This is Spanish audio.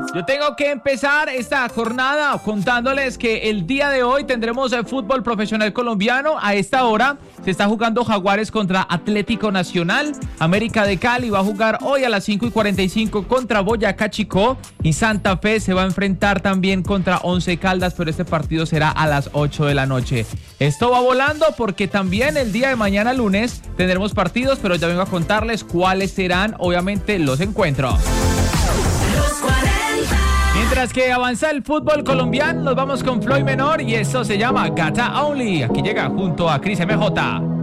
Yo tengo que empezar esta jornada contándoles que el día de hoy tendremos el fútbol profesional colombiano. A esta hora se está jugando Jaguares contra Atlético Nacional. América de Cali va a jugar hoy a las 5:45 contra Boyacá Chicó. Y Santa Fe se va a enfrentar también contra Once Caldas, pero este partido será a las 8 de la noche. Esto va volando porque también el día de mañana lunes tendremos partidos, pero ya vengo a contarles cuáles serán, obviamente, los encuentros. Mientras que avanza el fútbol colombiano, nos vamos con Floyd Menor y esto se llama Gata Only. Aquí llega junto a Cris MJ.